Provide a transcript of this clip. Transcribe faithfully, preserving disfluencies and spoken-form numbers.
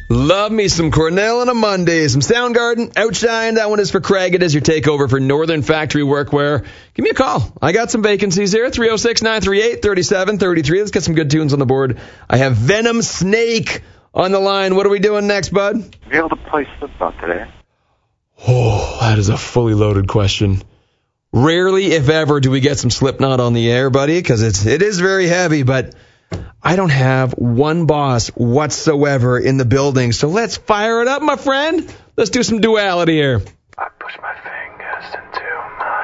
Love me some Cornell on a Monday, some Soundgarden, Outshine. That one is for Craig. It is your takeover for Northern Factory Workwear. Give me a call. I got some vacancies here. three oh six, nine three eight, three seven three three. Let's get some good tunes on the board. I have Venom Snake on the line. What are we doing next, bud? Be able to play Slipknot today? Oh, that is a fully loaded question. Rarely, if ever, do we get some Slipknot on the air, buddy, because it's it is very heavy, but I don't have one boss whatsoever in the building, so let's fire it up, my friend. Let's do some duality here. I push my